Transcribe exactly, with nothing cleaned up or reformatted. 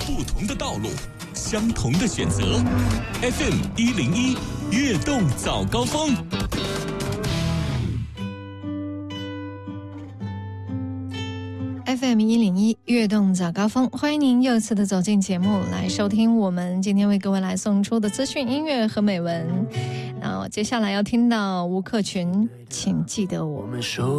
不同的道路，相同的选择。F M 一零一悦动早高峰。 F M 一零一悦动早高峰，欢迎您又次的走进节目来收听我们今天为各位来送出的资讯、音乐和美文。那接下来要听到吴克群，请记得我。